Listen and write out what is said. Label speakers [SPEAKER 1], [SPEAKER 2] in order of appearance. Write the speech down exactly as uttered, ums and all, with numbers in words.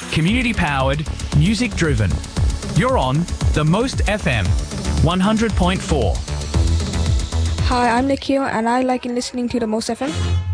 [SPEAKER 1] Community powered, music driven. You're on The Most F M, one hundred point four.
[SPEAKER 2] Hi, I'm Nikhil and I like listening to The Most F M.